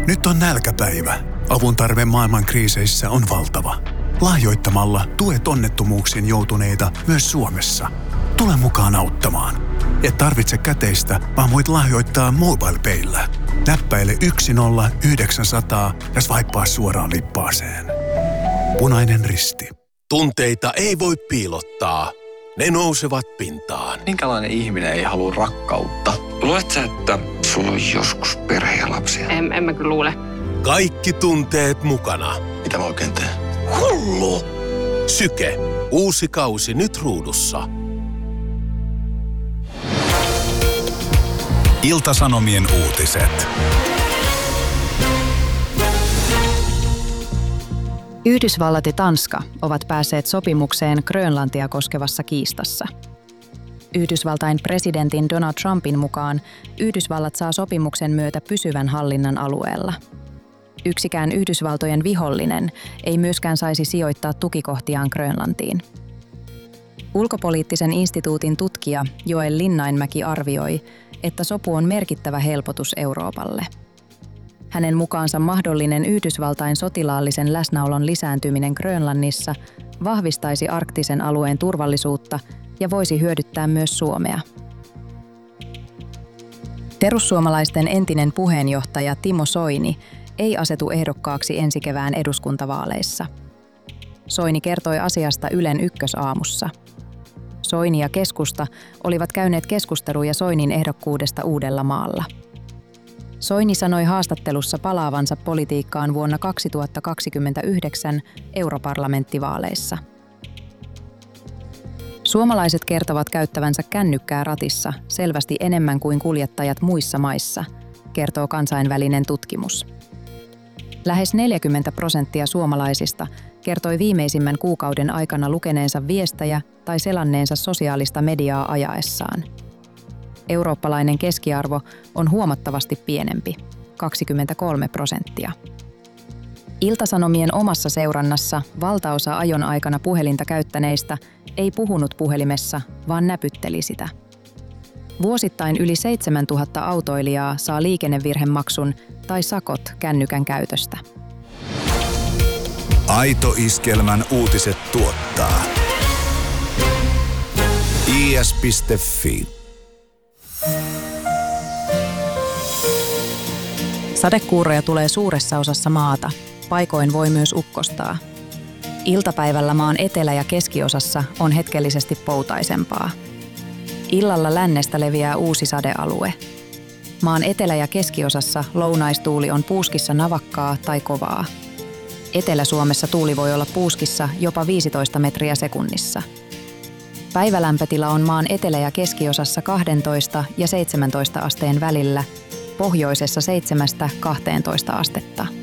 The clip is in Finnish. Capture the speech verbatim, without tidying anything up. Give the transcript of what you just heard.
Nyt on nälkäpäivä. Avun tarve maailman kriiseissä on valtava. Lahjoittamalla tuet onnettomuuksiin joutuneita myös Suomessa. Tule mukaan auttamaan. Et tarvitse käteistä, vaan voit lahjoittaa MobilePayllä. Näppäile yksi nolla yhdeksän nolla nolla ja swipea suoraan lippaaseen. Punainen Risti. Tunteita ei voi piilottaa. Ne nousevat pintaan. Minkälainen ihminen ei halua rakkautta? Luuletko sä, että sulla on joskus perhe ja lapsia? En, en mä kyllä luule. Kaikki tunteet mukana. Mitä mä oikein teen? Hullu! Syke. Uusi kausi nyt ruudussa. Ilta-Sanomien uutiset. Yhdysvallat ja Tanska ovat päässeet sopimukseen Grönlantia koskevassa kiistassa. Yhdysvaltain presidentin Donald Trumpin mukaan Yhdysvallat saa sopimuksen myötä pysyvän hallinnan alueella. Yksikään Yhdysvaltojen vihollinen ei myöskään saisi sijoittaa tukikohtiaan Grönlantiin. Ulkopoliittisen instituutin tutkija Joel Linnainmäki arvioi, että sopu on merkittävä helpotus Euroopalle. Hänen mukaansa mahdollinen Yhdysvaltain sotilaallisen läsnäolon lisääntyminen Grönlannissa vahvistaisi arktisen alueen turvallisuutta ja voisi hyödyttää myös Suomea. Perussuomalaisten entinen puheenjohtaja Timo Soini ei asetu ehdokkaaksi ensi kevään eduskuntavaaleissa. Soini kertoi asiasta Ylen Ykkösaamussa. Soini ja keskusta olivat käyneet keskusteluja Soinin ehdokkuudesta Uudellamaalla. Soini sanoi haastattelussa palaavansa politiikkaan vuonna kaksituhattakaksikymmentäyhdeksän europarlamenttivaaleissa. Suomalaiset kertovat käyttävänsä kännykkää ratissa selvästi enemmän kuin kuljettajat muissa maissa, kertoo kansainvälinen tutkimus. Lähes neljäkymmentä prosenttia suomalaisista kertoi viimeisimmän kuukauden aikana lukeneensa viestejä tai selanneensa sosiaalista mediaa ajaessaan. Eurooppalainen keskiarvo on huomattavasti pienempi, kaksikymmentäkolme prosenttia. Ilta-Sanomien omassa seurannassa valtaosa ajon aikana puhelinta käyttäneistä ei puhunut puhelimessa, vaan näpytteli sitä. Vuosittain yli seitsemäntuhatta autoilijaa saa liikennevirhemaksun tai sakot kännykän käytöstä. Aito Iskelmän uutiset tuottaa i s piste f i. Sadekuuroja tulee suuressa osassa maata. Paikoin voi myös ukkostaa. Iltapäivällä maan etelä- ja keskiosassa on hetkellisesti poutaisempaa. Illalla lännestä leviää uusi sadealue. Maan etelä- ja keskiosassa lounaistuuli on puuskissa navakkaa tai kovaa. Etelä-Suomessa tuuli voi olla puuskissa jopa viisitoista metriä sekunnissa. Päivälämpötila on maan etelä- ja keskiosassa kaksitoista ja seitsemäntoista asteen välillä, pohjoisessa seitsemästä kahteentoista astetta.